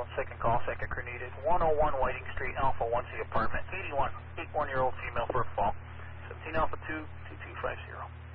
second call, second crew needed. 101 Whiting Street, Alpha 1C apartment, 81-year-old female, first fall. 17 Alpha 2, 2250.